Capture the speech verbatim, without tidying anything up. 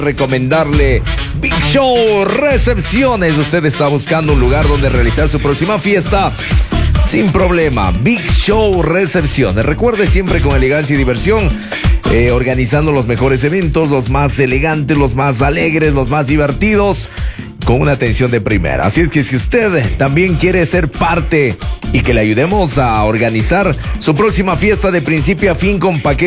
recomendarle Big Show Recepciones. Usted está buscando un lugar donde realizar su próxima fiesta sin problema. Big Show Recepciones. Recuerde, siempre con elegancia y diversión, eh, organizando los mejores eventos, los más elegantes, los más alegres, los más divertidos, con una atención de primera. Así es que si usted también quiere ser parte y que le ayudemos a organizar su próxima fiesta de principio a fin con paquetes